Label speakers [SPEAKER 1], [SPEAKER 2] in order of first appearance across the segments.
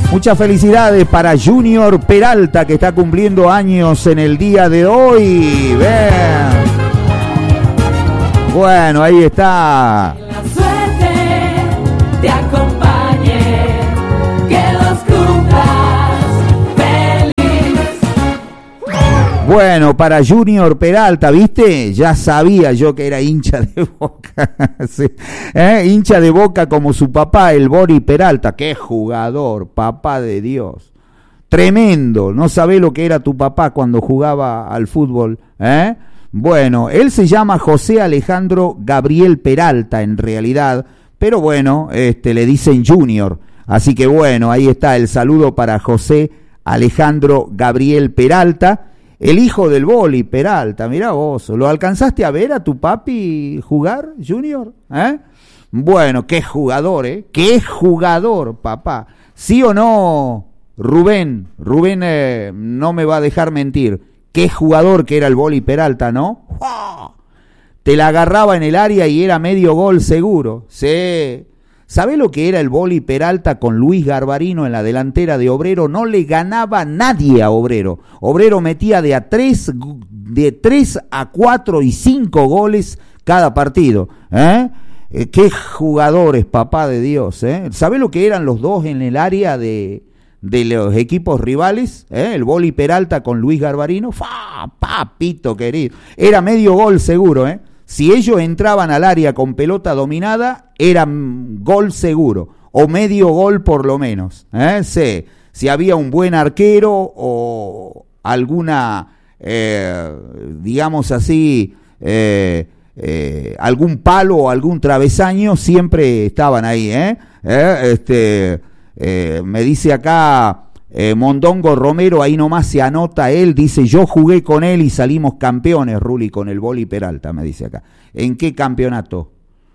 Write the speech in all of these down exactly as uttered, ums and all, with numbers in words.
[SPEAKER 1] Muchas felicidades para Junior Peralta, que está cumpliendo años en el día de hoy. Ven. Bueno, ahí está.
[SPEAKER 2] La suerte te acompañe, que los cumplas feliz.
[SPEAKER 1] Bueno, para Junior Peralta, ¿viste? Ya sabía yo que era hincha de Boca. Sí. ¿Eh? Hincha de Boca como su papá, el Bori Peralta. ¡Qué jugador, papá de Dios! Tremendo. No sabés lo que era tu papá cuando jugaba al fútbol, ¿eh? Bueno, él se llama José Alejandro Gabriel Peralta en realidad, pero bueno, este le dicen Junior. Así que bueno, ahí está el saludo para José Alejandro Gabriel Peralta, el hijo del Boli Peralta. Mirá vos, ¿lo alcanzaste a ver a tu papi jugar, Junior? ¿Eh? Bueno, qué jugador, ¿eh? Qué jugador, papá. ¿Sí o no, Rubén? Rubén eh, no me va a dejar mentir. Qué jugador que era el Boli Peralta, ¿no? ¡Oh! Te la agarraba en el área y era medio gol seguro. Sí. ¿Sabés lo que era el Boli Peralta con Luis Garbarino en la delantera de Obrero? No le ganaba nadie a Obrero. Obrero metía de a tres, de tres a cuatro y cinco goles cada partido. ¿Eh? Eh, qué jugadores, papá de Dios. ¿Eh? ¿Sabés lo que eran los dos en el área de... de los equipos rivales, ¿eh? El Boli Peralta con Luis Garbarino? ¡Fa! Papito querido, era medio gol seguro, ¿eh? Si ellos entraban al área con pelota dominada, era gol seguro, o medio gol por lo menos, ¿eh? Sí. Si había un buen arquero o alguna, eh, digamos así, eh, eh, algún palo o algún travesaño, siempre estaban ahí, ¿eh? ¿Eh? Este... Eh, me dice acá eh, Mondongo Romero, ahí nomás se anota él, dice, yo jugué con él y salimos campeones, Ruli, con el Boli Peralta, me dice acá. ¿En qué campeonato?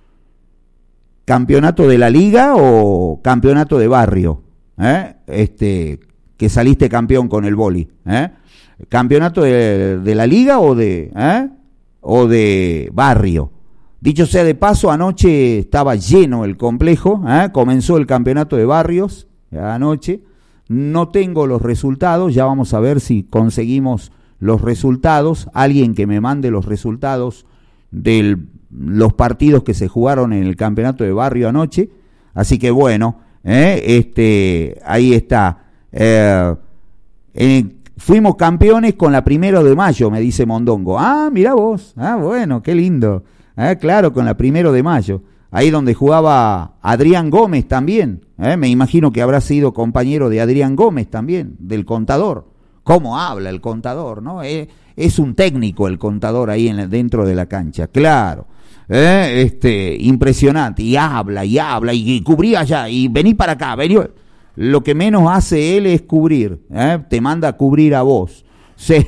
[SPEAKER 1] ¿Campeonato de la liga o campeonato de barrio? ¿Eh? Este, que saliste campeón con el Boli. ¿Eh? ¿Campeonato de, de la liga o de, ¿eh? o de barrio? Dicho sea de paso, anoche estaba lleno el complejo, ¿eh? Comenzó el campeonato de barrios anoche, no tengo los resultados, ya vamos a ver si conseguimos los resultados, alguien que me mande los resultados de los partidos que se jugaron en el campeonato de barrio anoche, así que bueno, ¿eh? este, ahí está, eh, eh, fuimos campeones con la Primero de Mayo, me dice Mondongo. Ah, mirá vos, ah, bueno, qué lindo. Eh, claro, con la Primero de Mayo, ahí donde jugaba Adrián Gómez también, eh, me imagino que habrá sido compañero de Adrián Gómez también, del Contador. ¿Cómo habla el Contador, no? Eh, es un técnico el Contador ahí en, dentro de la cancha, claro, eh, este, impresionante, y habla, y habla, y, y cubría allá, y vení para acá, vení. Lo que menos hace él es cubrir, eh, te manda a cubrir a vos, sí.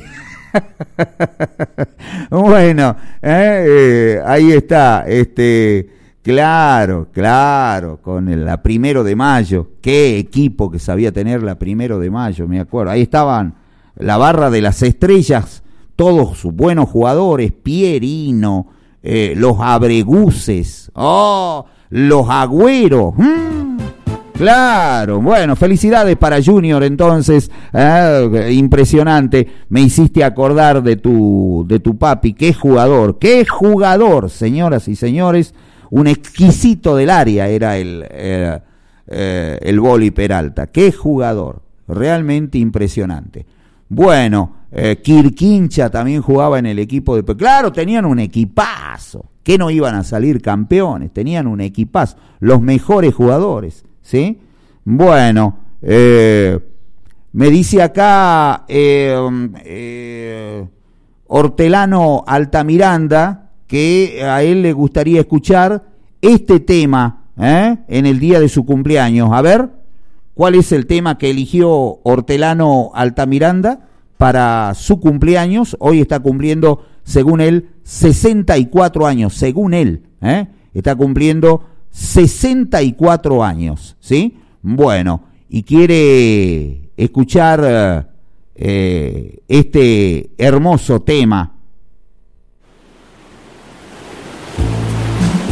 [SPEAKER 1] Bueno, eh, eh, ahí está, este, claro, claro, con el, la Primero de Mayo, qué equipo que sabía tener la Primero de Mayo, me acuerdo, ahí estaban la barra de las estrellas, todos sus buenos jugadores, Pierino, eh, los Abreguces, oh, los Agüeros, mm. Claro, bueno, felicidades para Junior entonces, eh, impresionante, me hiciste acordar de tu, de tu papi, qué jugador, qué jugador, señoras y señores, un exquisito del área era el, eh, eh, el Boli Peralta, qué jugador, realmente impresionante. Bueno, eh, Quirquincha también jugaba en el equipo de... Claro, tenían un equipazo, que no iban a salir campeones, tenían un equipazo, los mejores jugadores. ¿Sí? Bueno, eh, me dice acá eh, eh, Hortelano Altamiranda que a él le gustaría escuchar este tema ¿eh? en el día de su cumpleaños. A ver, ¿cuál es el tema que eligió Hortelano Altamiranda para su cumpleaños? Hoy está cumpliendo, según él, sesenta y cuatro años, según él, ¿eh? está cumpliendo sesenta y cuatro años, ¿sí? Bueno, y quiere escuchar eh, este hermoso tema.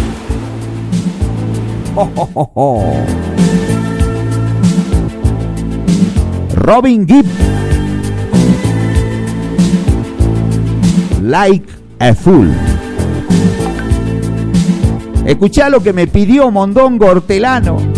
[SPEAKER 1] Oh, oh, oh, oh. Robin Gibb, Like a Fool. Escuchá lo que me pidió Mondongo Hortelano.